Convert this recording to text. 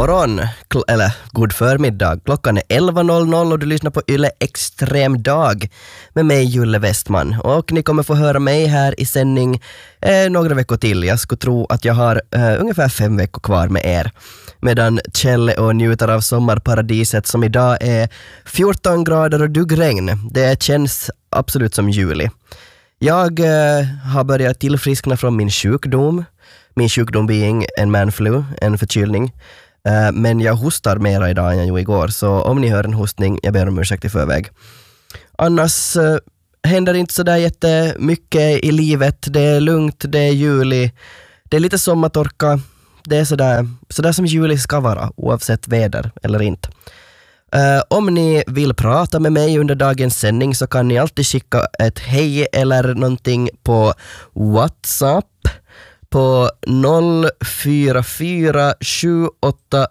morgon, eller god förmiddag. Klockan är 11.00 och du lyssnar på Yle Extrem dag med mig Julle Westman. Och ni kommer få höra mig här i sändning några veckor till. Jag skulle tro att jag har ungefär 5 veckor kvar med er. Medan Kjell och njuter av sommarparadiset som idag är 14 grader och duggregn. Det känns absolut som juli. Jag har börjat tillfriskna från min sjukdom. Min sjukdom being en manflu, en förkylning. Men jag hostar mera idag än jag gjorde igår. Så om ni hör en hostning, jag ber om ursäkt i förväg. Annars händer inte sådär jättemycket i livet. Det är lugnt, det är juli. Det är lite sommartorka. Det är sådär som juli ska vara, oavsett väder eller inte. Om ni vill prata med mig under dagens sändning så kan ni alltid skicka ett hej eller någonting på WhatsApp på 044 78